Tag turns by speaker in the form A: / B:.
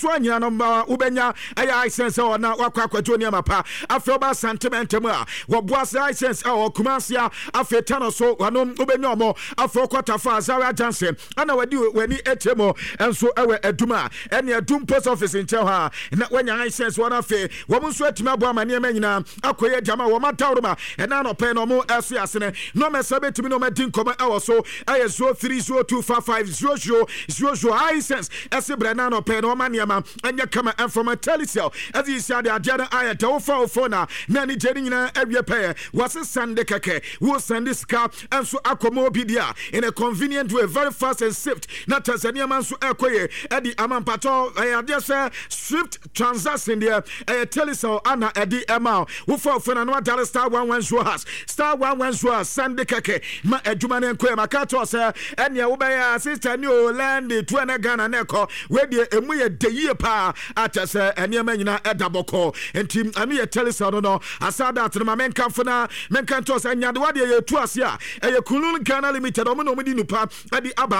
A: Twanya no ubenya aya license or na wakwa kwatoni mapa afroba sentiment ma wobwas license or kumasia afetano so wanom ubenya mo afro kwata fa Zara Johnson ana wadi weni etemo enso ewe eduma ene edum post office in cheha na wanya license wana fe womunso etima bo amane manyina akoye jama wo matawruma ena no pe no mo asu asene no mesabe timi no medin koma ewoso aye 0302550000 license ese brana no pe no maniama anya kama informa telecell as you said the agenda aya to phone na ni jeni nyina awie pe wase sande keke wo sande ska enso akomo bidia in a convenient way, very fast and swift. Not Tanzania mansu ekoye edi amampato aya say swift transaction there telecell ana edi ema wo for na no dial star 110 has star 110 sande keke ma adwuma ne enkoye makato say ene wo be ya sister ni o land to na Ghana neko we de emu ye deyie pa atase ene ma nyina edaboko entim ami ye telecell no asada atema menka fona menka to say nyade wade ye tu ase a eye Kulun Ghana Limited omo no mudi nupa adi aba